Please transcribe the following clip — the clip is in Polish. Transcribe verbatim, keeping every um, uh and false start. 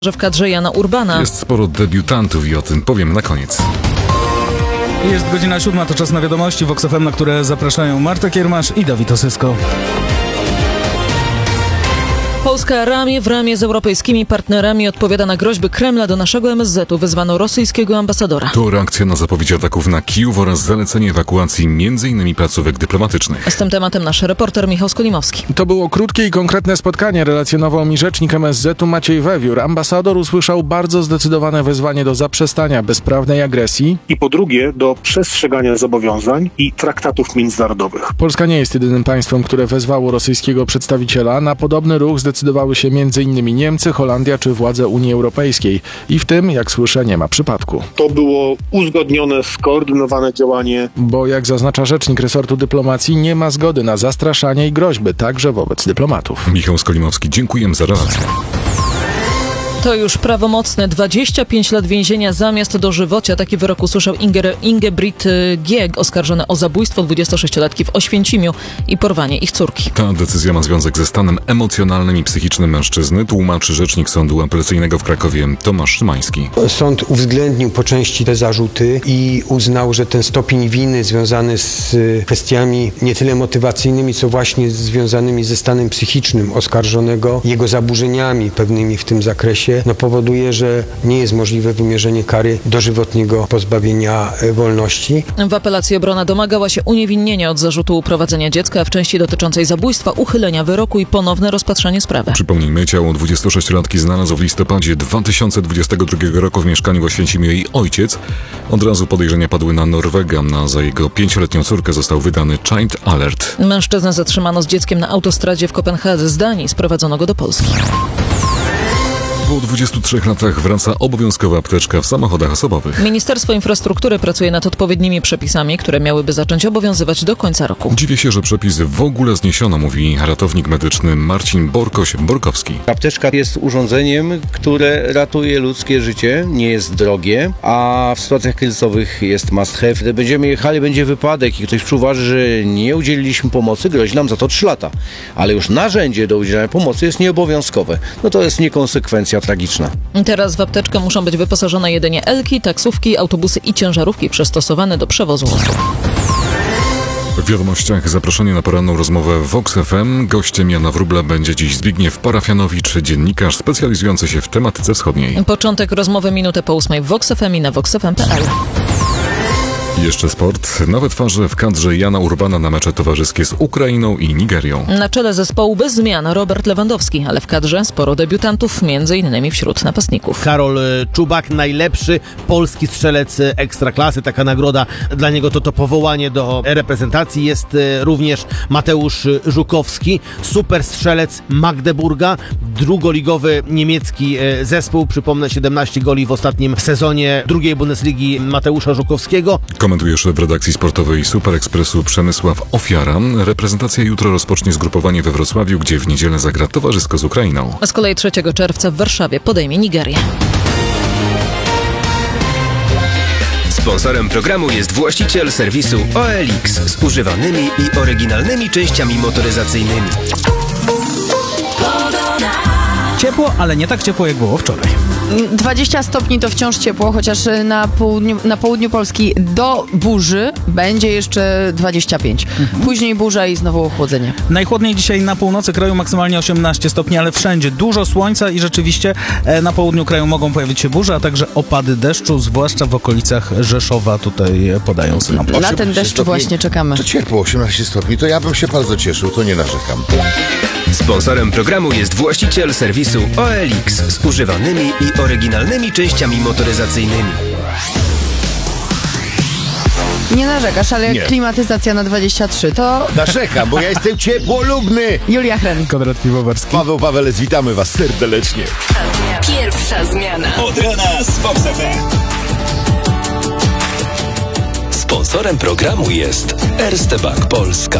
że w kadrze Jana Urbana. Jest sporo debiutantów i o tym powiem na koniec. Jest godzina siódma, to czas na wiadomości Vox F M, na które zapraszają Marta Kiermasz i Dawid Osysko. Polska ramię w ramię z europejskimi partnerami odpowiada na groźby Kremla. Do naszego M S Z u wezwano rosyjskiego ambasadora. To reakcja na zapowiedź ataków na Kijów oraz zalecenie ewakuacji między innymi placówek dyplomatycznych. Z tym tematem nasz reporter Michał Skolimowski. To było krótkie i konkretne spotkanie, relacjonował mi rzecznik M S Z u Maciej Wewiór. Ambasador usłyszał bardzo zdecydowane wezwanie do zaprzestania bezprawnej agresji i po drugie do przestrzegania zobowiązań i traktatów międzynarodowych. Polska nie jest jedynym państwem, które wezwało rosyjskiego przedstawiciela. Na podobny ruch zdecydowały się między innymi Niemcy, Holandia czy władze Unii Europejskiej. I w tym, jak słyszę, nie ma przypadku. To było uzgodnione, skoordynowane działanie. Bo jak zaznacza rzecznik resortu dyplomacji, nie ma zgody na zastraszanie i groźby, także wobec dyplomatów. Michał Skolimowski, dziękujemy za relację. To już prawomocne dwadzieścia pięć lat więzienia zamiast dożywocia. Taki wyrok usłyszał Inger, Ingebrigt G., oskarżony o zabójstwo dwudziestosześciolatki w Oświęcimiu i porwanie ich córki. Ta decyzja ma związek ze stanem emocjonalnym i psychicznym mężczyzny, tłumaczy rzecznik Sądu Apelacyjnego w Krakowie Tomasz Szymański. Sąd uwzględnił po części te zarzuty i uznał, że ten stopień winy związany z kwestiami nie tyle motywacyjnymi, co właśnie związanymi ze stanem psychicznym oskarżonego, jego zaburzeniami pewnymi w tym zakresie, no powoduje, że nie jest możliwe wymierzenie kary dożywotniego pozbawienia wolności. W apelacji obrona domagała się uniewinnienia od zarzutu uprowadzenia dziecka, a w części dotyczącej zabójstwa uchylenia wyroku i ponowne rozpatrzenie sprawy. Przypomnijmy, ciało dwudziestosześciolatki znalazł w listopadzie dwa tysiące dwudziestego drugiego roku w mieszkaniu w Oświęcimiu jej ojciec. Od razu podejrzenia padły na Norwega, a za jego pięcioletnią córkę został wydany Child Alert. Mężczyznę zatrzymano z dzieckiem na autostradzie w Kopenhadze. Z Danii sprowadzono go do Polski. Po dwudziestu trzech latach wraca obowiązkowa apteczka w samochodach osobowych. Ministerstwo Infrastruktury pracuje nad odpowiednimi przepisami, które miałyby zacząć obowiązywać do końca roku. Dziwię się, że przepis w ogóle zniesiono, mówi ratownik medyczny Marcin Borkoś-Borkowski. Apteczka jest urządzeniem, które ratuje ludzkie życie, nie jest drogie, a w sytuacjach kryzysowych jest must have. Gdy będziemy jechali, będzie wypadek i ktoś przyuważy, że nie udzieliliśmy pomocy, grozi nam za to trzy lata. Ale już narzędzie do udzielania pomocy jest nieobowiązkowe. No to jest niekonsekwencja tragiczna. Teraz w apteczkę muszą być wyposażone jedynie elki, taksówki, autobusy i ciężarówki przystosowane do przewozu osób. W wiadomościach zaproszenie na poranną rozmowę w Vox F M. Gościem Jana Wróbla będzie dziś Zbigniew Parafianowicz, dziennikarz specjalizujący się w tematyce wschodniej. Początek rozmowy minutę po ósmej w Vox F M i na vox f m kropka p l. Jeszcze sport. Nowe twarze w kadrze Jana Urbana na mecze towarzyskie z Ukrainą i Nigerią. Na czele zespołu bez zmian Robert Lewandowski, ale w kadrze sporo debiutantów, między innymi wśród napastników. Karol Czubak, najlepszy polski strzelec ekstraklasy. Taka nagroda dla niego to to powołanie do reprezentacji. Jest również Mateusz Żukowski, super strzelec Magdeburga, drugoligowy niemiecki zespół. Przypomnę, siedemnaście goli w ostatnim sezonie drugiej Bundesligi Mateusza Żukowskiego. Komentuje szef redakcji sportowej Super Expressu Przemysław Ofiara. Reprezentacja jutro rozpocznie zgrupowanie we Wrocławiu, gdzie w niedzielę zagra towarzysko z Ukrainą. A z kolei trzeciego czerwca w Warszawie podejmie Nigerię. Sponsorem programu jest właściciel serwisu O L X z używanymi i oryginalnymi częściami motoryzacyjnymi. Ciepło, ale nie tak ciepło, jak było wczoraj. dwadzieścia stopni to wciąż ciepło, chociaż na południu, na południu Polski do burzy będzie jeszcze dwadzieścia pięć. Mhm. Później burza i znowu ochłodzenie. Najchłodniej dzisiaj na północy kraju, maksymalnie osiemnaście stopni, ale wszędzie dużo słońca i rzeczywiście e, na południu kraju mogą pojawić się burze, a także opady deszczu, zwłaszcza w okolicach Rzeszowa. Tutaj podają synoptycy. Na ten deszcz stopni, właśnie czekamy. To ciepło, osiemnaście stopni, to ja bym się bardzo cieszył, to nie narzekam. Sponsorem programu jest właściciel serwisu O L X z używanymi i oryginalnymi częściami motoryzacyjnymi. Nie narzekasz, ale jak nie. Klimatyzacja na dwadzieścia trzy, to... Narzekam, bo ja jestem ciepłolubny. Julia Hren. Konrad Piwowarski. Paweł Pawelec, witamy was serdecznie. Pierwsza zmiana. Od rana z Vox F M. Sponsorem programu jest Erste Bank Polska.